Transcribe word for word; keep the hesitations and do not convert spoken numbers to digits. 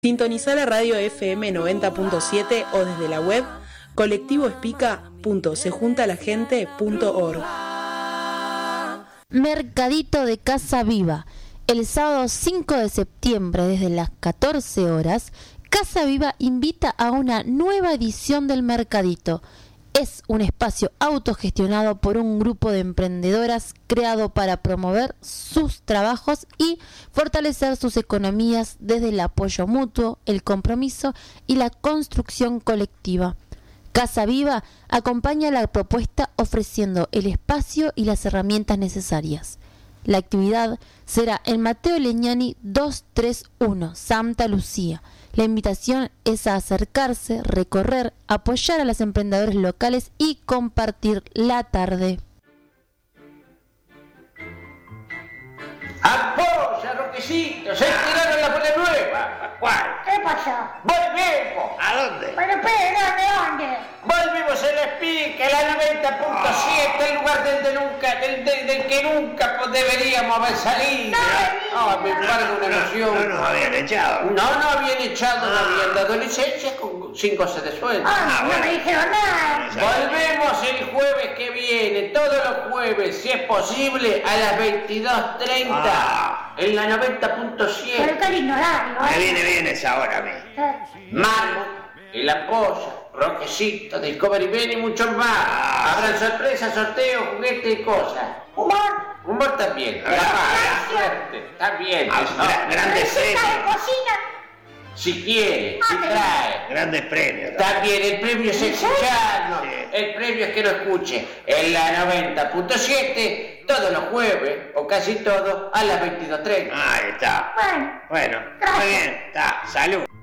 Sintonizá la radio F M noventa punto siete o desde la web colectivo espica punto se junta la gente punto org. Mercadito de Casa Viva. El sábado cinco de septiembre desde las catorce horas, Casa Viva invita a una nueva edición del Mercadito. Es un espacio autogestionado por un grupo de emprendedoras creado para promover sus trabajos y fortalecer sus economías desde el apoyo mutuo, el compromiso y la construcción colectiva. Casa Viva acompaña la propuesta ofreciendo el espacio y las herramientas necesarias. La actividad será en Mateo Legnani doscientos treinta y uno, Santa Lucía. La invitación es a acercarse, recorrer, apoyar a los emprendedores locales y compartir la tarde. ¡Apoya, Roquecito! ¡Se tiraron la bola nueva! ¿Cuál? ¿Qué pasó? ¡Volvemos! ¿A dónde? Pero espera, ¿de dónde? Volvimos a la Espica, la noventa punto siete, el lugar del, de nunca, del, del, del que nunca pues, deberíamos haber salido. Ah, me embargo una emoción. No nos habían echado. No, no habían echado, no habían dado licencia con sin cosas de sueldo. Ah, no bueno. me dijeron nada. Volvemos el jueves que viene, todos los jueves, si es posible, a las veintidós treinta, Ah. en la noventa punto Pero siete. qué lindo horario, Me ¿eh? viene bien esa hora a mí. Marmo, El Apoya, Roquecito, Discovery Ben y muchos más. Ah. Habrán sorpresas, sorteos, juguetes y cosas. Humor, Humor también. Ah. La suerte, también. Ah, eso. gra- grandes receta de premios. cocina. Si quiere, si Ah, trae. Grandes premios. También el premio es escucharnos. Sí. El premio es que lo escuche en la noventa punto siete todos los jueves, o casi todos, a las veintidós treinta. Ahí está. Bueno, Bueno, Gracias. muy bien. Está. Salud.